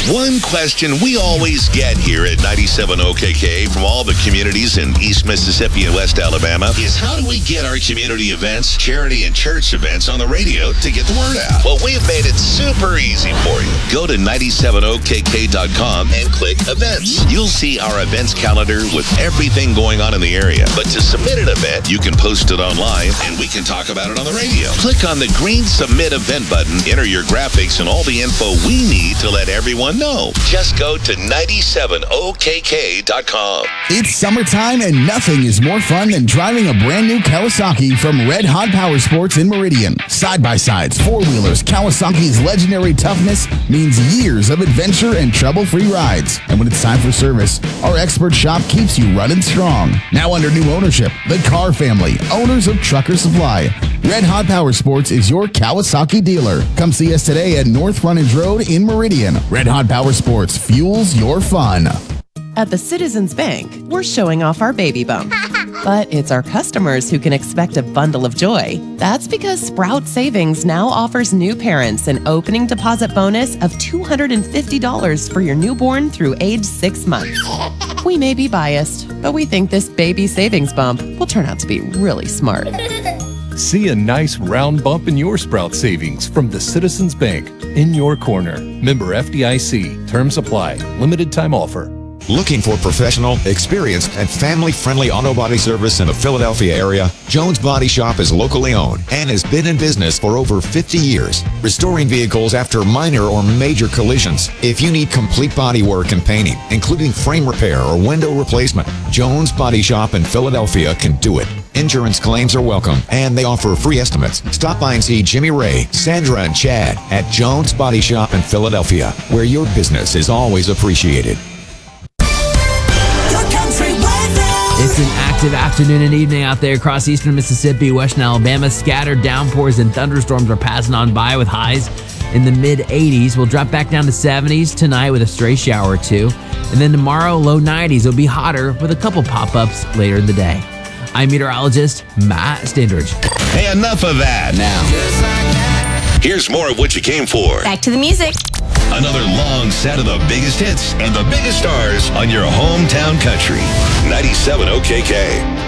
One question we always get here at 97 OKK from all the communities in East Mississippi and West Alabama is how do we get our community events, charity and church events on the radio to get the word out? Well, we've made it super easy for you. Go to 97okk.com and click events. You'll see our events calendar with everything going on in the area. But to submit an event, you can post it online and we can talk about it on the radio. Click on the green submit event button, enter your graphics and all the info we need to let everyone know. Just go to 97okk.com. It's summertime and nothing is more fun than driving a brand new Kawasaki from Red Hot Power Sports in Meridian. Side-by-sides, four-wheelers, Kawasaki's legendary toughness means years of adventure and trouble-free rides. And when it's time for service, our expert shop keeps you running strong. Now under new ownership, the Carr family, owners of Trucker Supply. Red Hot Power Sports is your Kawasaki dealer. Come see us today at North Frontage Road in Meridian. Red Hot Power Sports fuels your fun. At the Citizens Bank, we're showing off our baby bump. But it's our customers who can expect a bundle of joy. That's because Sprout Savings now offers new parents an opening deposit bonus of $250 for your newborn through age 6 months. We may be biased, but we think this baby savings bump will turn out to be really smart. See a nice round bump in your Sprout savings from the Citizens Bank in your corner. Member FDIC. Terms apply. Limited time offer. Looking for professional, experienced, and family-friendly auto body service in the Philadelphia area? Jones Body Shop is locally owned and has been in business for over 50 years, restoring vehicles after minor or major collisions. If you need complete body work and painting, including frame repair or window replacement, Jones Body Shop in Philadelphia can do it. Insurance claims are welcome, and they offer free estimates. Stop by and see Jimmy Ray, Sandra, and Chad at Jones Body Shop in Philadelphia, where your business is always appreciated. It's an active afternoon and evening out there across eastern Mississippi, western Alabama. Scattered downpours and thunderstorms are passing on by with highs in the mid-80s. We'll drop back down to 70s tonight with a stray shower or two. And then tomorrow, low 90s. It'll be hotter with a couple pop-ups later in the day. I'm meteorologist Matt Standridge. Hey, enough of that. Now, here's more of what you came for. Back to the music. Another long set of the biggest hits and the biggest stars on your hometown country. 97 OKK.